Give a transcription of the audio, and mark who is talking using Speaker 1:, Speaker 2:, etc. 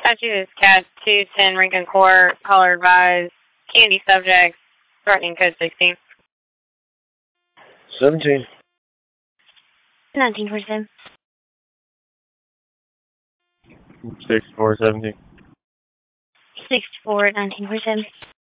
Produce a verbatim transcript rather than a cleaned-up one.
Speaker 1: Statute is Cat two ten Lincoln Court, caller advised, candy subject, threatening code sixteen.
Speaker 2: seventeen.
Speaker 1: nineteen percent.
Speaker 2: six four seventeen.
Speaker 1: six four, nineteen percent.